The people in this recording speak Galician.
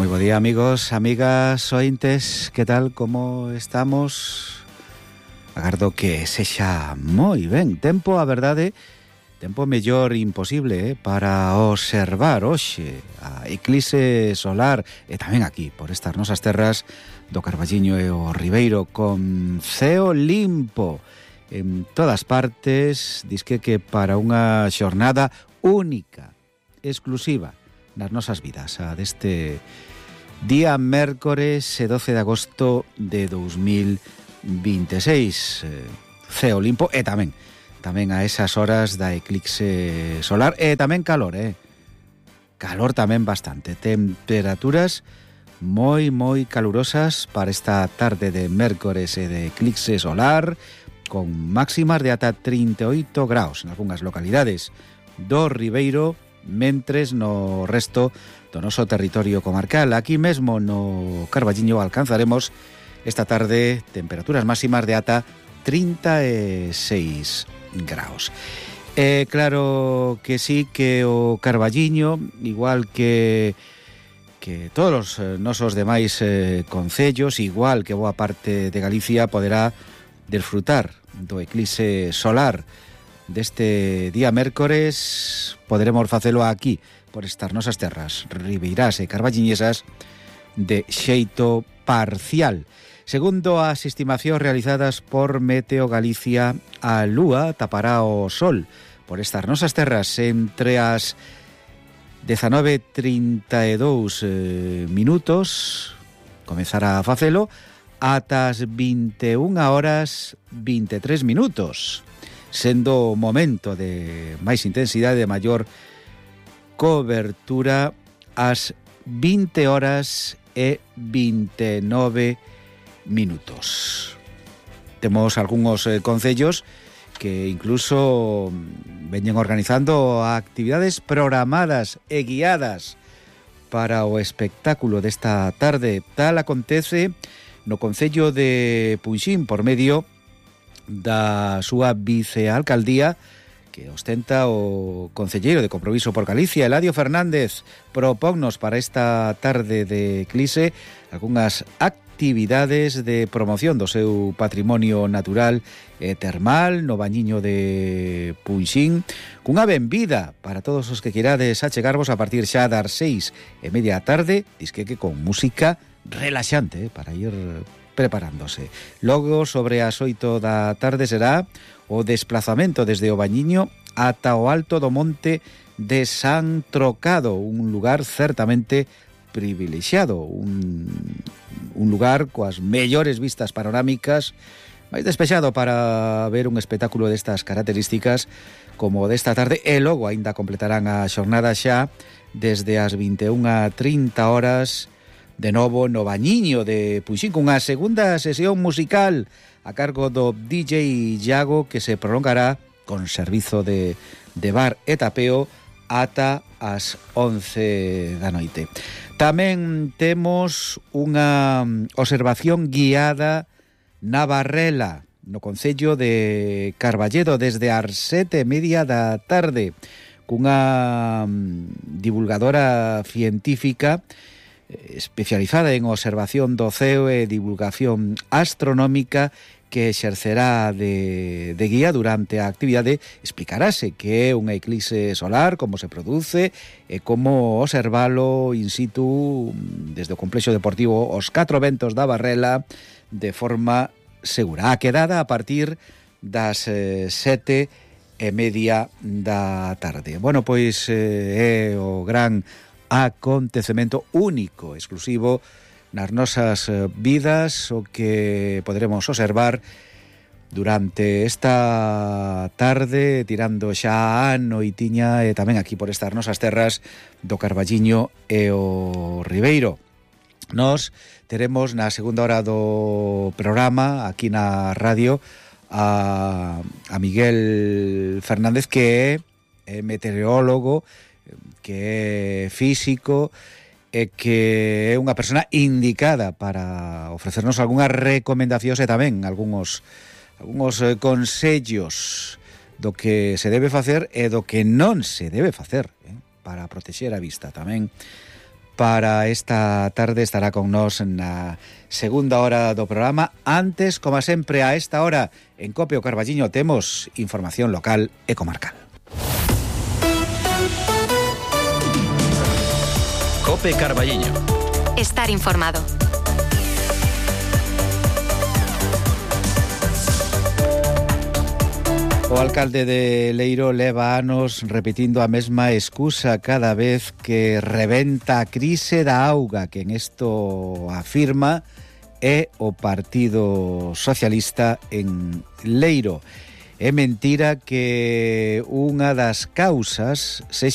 Moi bo día, amigos, amigas, ointes. Que tal, como estamos? Agardo que sexa moi ben. Tempo, a verdade, tempo mellor imposible para observar hoxe a eclipse solar e tamén aquí, por estas nosas terras do Carballiño e o Ribeiro, con ceo limpo en todas partes. Disque que para unha xornada única, exclusiva nas nosas vidas, a deste día mércores 12 de agosto de 2026. Ceo limpo e tamén a esas horas da eclipse solar e tamén calor, calor tamén bastante. Temperaturas moi calurosas para esta tarde de mércores e de eclipse solar, con máximas de ata 38 graus en algunhas localidades do Ribeiro, mentres no resto do noso territorio comarcal. Aquí mesmo no Carballiño alcanzaremos esta tarde temperaturas máximas de ata 36 graus. Claro que sí, que o Carballiño, igual que todos os nosos demais concellos, igual que boa parte de Galicia, poderá desfrutar do eclipse solar deste día mércores. Poderemos facelo aquí, por estas nosas terras ribeirás e carballiñesas, de xeito parcial. Segundo as estimacións realizadas por Meteo Galicia, a lúa tapará o sol por estas nosas terras entre as 19:32 minutos, comezará a facelo, ata as 21:23 minutos, sendo o momento de máis intensidade, de maior cobertura, ás 20:29 minutos. Temos algúns concellos que incluso veñen organizando actividades programadas e guiadas para o espectáculo desta tarde. Tal acontece no concello de Punxín, por medio da súa vicealcaldía, que ostenta o concelleiro de Compromiso por Galicia, Eladio Fernández. Propónnos para esta tarde de eclipse algunhas actividades de promoción do seu patrimonio natural e termal no bañiño de Punxín, cunha benvida para todos os que queirades achegarvos a partir xa das 6:30 da tarde, disque que con música relaxante para ir preparándose. Logo, sobre as 8 da tarde, será o desplazamento desde o bañiño ata o alto do monte de San Trocado, un lugar certamente privilexiado, un lugar coas mellores vistas panorámicas, máis despexado para ver un espectáculo destas características como desta tarde. E logo aínda completarán a xornada xa desde as 21:30 horas, de novo no bañiño de Punxín, cunha segunda sesión musical a cargo do DJ Iago, que se prolongará con servizo de bar e tapeo ata as 11 da noite. Tamén temos unha observación guiada na Barrela, no concello de Carballedo, desde as 7:30 da tarde, cunha divulgadora científica especializada en observación do ceo e divulgación astronómica, que exercerá de guía durante a actividade. Explicarase que é unha eclipse solar, como se produce e como observalo in situ desde o complexo deportivo Os Catro Ventos da Barrela de forma segura. A quedada a partir das 7:30 da tarde. Bueno, pois é o gran acontecemento único, exclusivo nas nosas vidas, o que poderemos observar durante esta tarde, tirando xa a noitiña, e tamén aquí por estas nosas terras do Carballiño e o Ribeiro. Nos teremos na segunda hora do programa aquí na radio a Miguel Fernández, que é meteorólogo, que é físico e que é unha persona indicada para ofrecernos algunhas recomendacións e tamén algúns consellos do que se debe facer e do que non se debe facer para protexer a vista, tamén para esta tarde. Estará con nós na segunda hora do programa. Antes, como sempre, a esta hora en Cope o Carballiño temos información local e comarcal. Cope Carballiño. Estar informado. O alcalde de Leiro leva anos repetindo a mesma excusa cada vez que rebenta a crise da auga, que en isto afirma é o Partido Socialista en Leiro. É mentira que unha das causas sexa